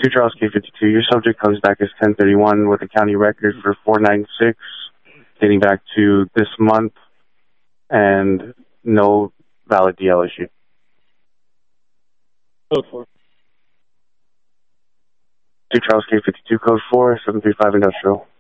2 Charles K52. Your subject comes back as 1031 with a county record for 496, dating back to this month, and no valid DL issue. Code 4. 2 Charles K52, code 4, 735 industrial.